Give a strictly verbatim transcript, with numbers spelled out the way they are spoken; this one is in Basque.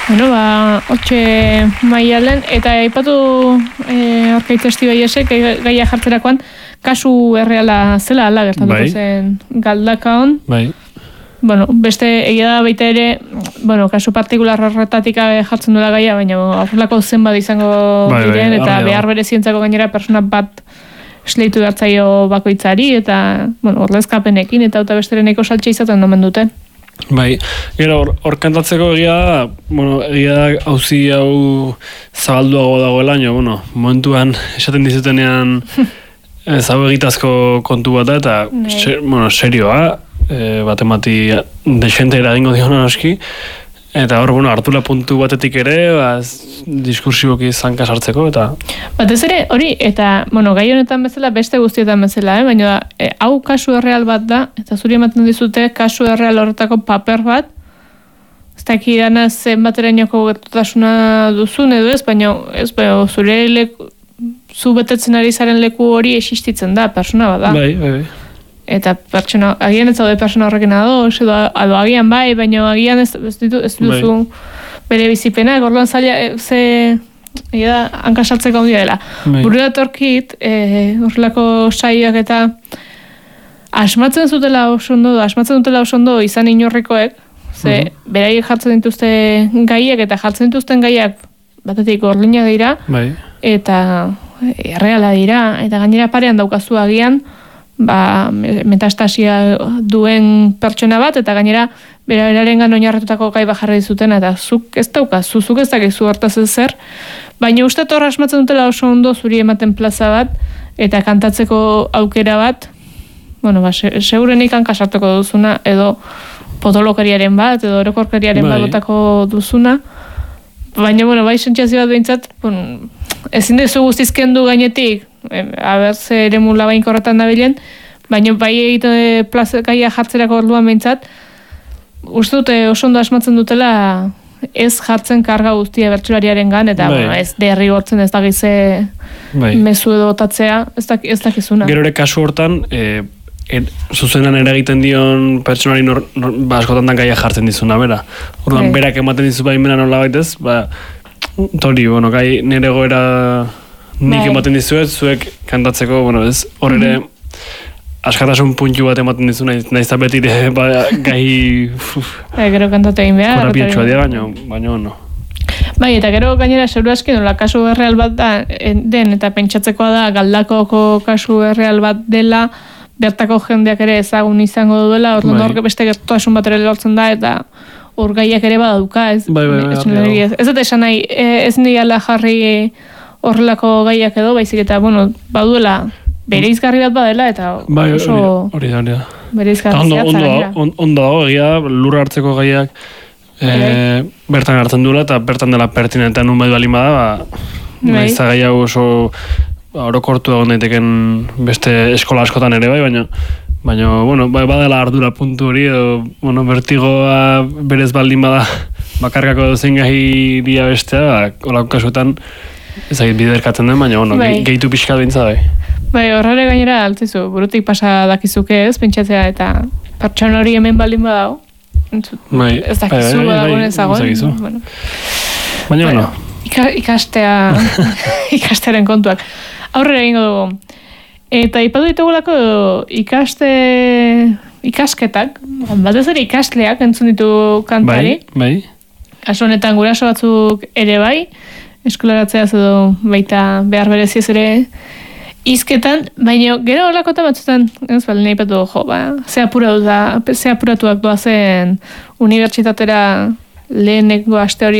Bueno, ba, hortxe maialen, eta aipatu e, Arkaitz Estibaiesek gaia jartzerakoan, kasu erreala zela ala gertatuko bai. zen Galdakaon. Bai. Bueno, beste egia da baita ere, bueno, kasu partikular horretatik jartzen duela gaia, baina horrelako zenbat izango bai, diren, bai, eta argi behar bere zientzako gainera persona bat esleitu gartzaio bakoitzari, eta, bueno, ordezkapenekin, eta auta besteren eko saltxe izaten domen dute. Bai, gero hor, hor kantatzeko egia da, bueno, egia da auzi hau zabalduago dagoela, baina, bueno, momentuan esaten dizutenean ez hau egitazko kontu bat da, eta, ser, bueno, serioa, e, bat emati desente eragingo diona noski, eta hor, bueno, hartula puntu batetik ere, ba, diskursiboki zanka sartzeko, eta... Batez ere, hori, eta, bueno, gai honetan bezala, beste guztietan bezala, eh? Baina, e, hau kasu erreal bat da, eta zuri ematen dizute, kasu erreal horretako paper bat, ez daki dana zenbaterainoko gertutasuna duzun edo ez, baina, ez, baina, zure leku, zu betetzen ari zaren leku hori existitzen da, persona bat da. Bai, bai, bai. Eta pertsona, agian ez daude persona horrekin ados, edo, edo agian bai, baina agian ez, ez, ditu, ez duzu bai. Bere bizipenak, orduan zaila, ze, ega, hankasartzeko handia dela. Bai. Buru datorkit, e, horrelako saioak eta asmatzen zutela oso ondo, asmatzen dutela oso ondo izan inorrikoek, ze, uh-huh. beraiek jartzen dituzte gaiak, eta jartzen dituzten gaiak, batetik gorlinak dira, bai. Eta erreala dira, eta gainera parean daukazu agian, ba, metastasia duen pertsona bat, eta gainera berarengan oinarritutako gai bajarri dizuten, eta zuk ez daukazu, zuk ez dakizu hortaz zer, baina uste torra asmatzen dutela oso ondo zuri ematen plaza bat, eta kantatzeko aukera bat, bueno, ba, se, segurenik hankasartuko duzuna, edo potolokariaren bat, edo orokorkariaren bai. Bat botako duzuna, baina, bueno, bai sentsazio bat behintzat, bueno, ezin dezu guztizkendu gainetik, haber ze ere mula bainkorretan dabilen, baina bai egite gaia jartzerako orduan behintzat, uste dute oso ondo asmatzen dutela ez jartzen karga guztia bertsulariaren gan, eta bai. Bueno, ez derri gortzen ez dakize bai. Mezu edo botatzea, ez, dak, ez dakizuna. Gero ere kasu hortan, e, e, zuzenan eragiten dion pertsonari nor, nor, ba, askotan gaia jartzen dizuna, bera. Orduan, bai. Berak ematen dizu baimena nola baitez, ba, tori, bueno, gai nire goera nik bai. Ematen dizuet, zuek kantatzeko, bueno, ez, hor ere, mm-hmm. askatasun puntu bat ematen dizu, nahiz, nahiz da beti ba, gai... Bai, gero kantatu egin behar. Korapietxua dira, baina, baina, no. Bai, eta gero gainera seguru aski nola kasu erreal bat da, den, eta pentsatzekoa da, Galdakoko kasu erreal bat dela, bertako jendeak ere ezagun izango duela, orduan bai. Hor beste gertutasun bat ere lortzen da, eta hor gaiak ere baduka, ez? Bai, bai, bai, bai, ez, ez dut esan nahi, ez nire jarri horrelako gaiak edo, baizik eta, bueno, baduela bereizgarri bat badela, eta bai, oso hori da, hori da. Bereizgarri zehatzara. Ondo dago, egia, lurra hartzeko gaiak e, bertan hartzen duela, eta bertan dela pertinentean nun bai balin bada, ba, nahiz da gai hau oso orokortu dago daiteken beste eskola askotan ere bai, baina baina, bueno, bai badela ardura puntu hori, edo, bueno, bertigoa berez baldin bada bakarkako edo zein gai dia bestea, ba, olako kasuetan ezagit biderkatzen den, baina, bueno, bai. Gehitu pixka bintza bai. Bai, horrere gainera altzizu, burutik pasa dakizuke ez, pentsatzea, eta pertsona hori hemen baldin badago. Bai, ez dakizu bai, badagoen bai, ezagoen. Bueno. Baina, bueno. Ika, ikastea, ikastearen kontuak. Aurrera egingo dugu. Eta ipatu ditugulako ikaste, ikasketak, batez ere ikasleak entzun ditu kantari. Bai, bai. Kasu honetan guraso batzuk ere bai, eskolaratzeaz edo baita behar bereziez ere hizketan, baina gero holakota batzutan, ez bale, nahi patu, jo, ba, ze apuratu da, ze apuratuak doazen unibertsitatera leheneko aste hori